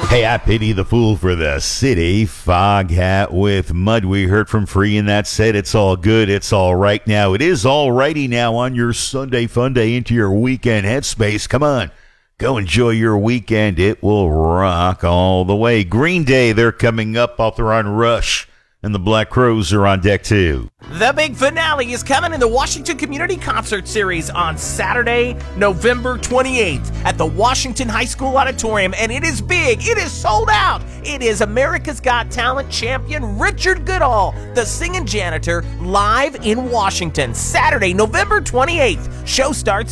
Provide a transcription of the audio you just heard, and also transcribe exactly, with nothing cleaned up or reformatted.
Hey, I pity the fool for the city. Foghat with Mud. We heard from Free, and that said it's all good. It's all right now. It is all righty now on your Sunday fun day into your weekend headspace. Come on. Go enjoy your weekend. It will rock all the way. Green Day, they're coming up off the run Rush. And the Black Crowes are on deck too. The big finale is coming in the Washington Community Concert Series on Saturday, November twenty-eighth at the Washington High School Auditorium, and it is big. It is sold out. It is America's Got Talent champion Richard Goodall, the singing janitor, live in Washington. Saturday, November twenty-eighth. Show starts